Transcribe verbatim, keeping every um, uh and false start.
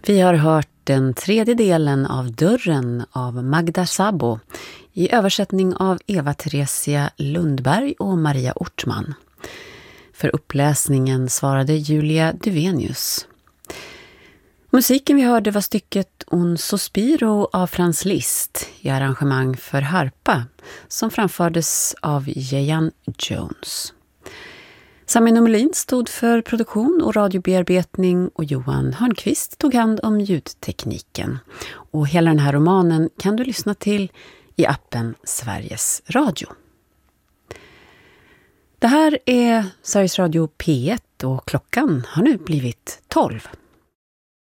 Vi har hört den tredje delen av Dörren av Magda Szabo i översättning av Eva-Theresia Lundberg och Maria Ortman. För uppläsningen svarade Julia Duvenius. Musiken vi hörde var stycket Un sospiro av Franz Liszt i arrangemang för harpa som framfördes av Jejan Jones. Sami Numelin stod för produktion och radiobearbetning och Johan Hörnqvist tog hand om ljudtekniken. Och hela den här romanen kan du lyssna till i appen Sveriges Radio. Det här är Sveriges Radio P ett och klockan har nu blivit tolv.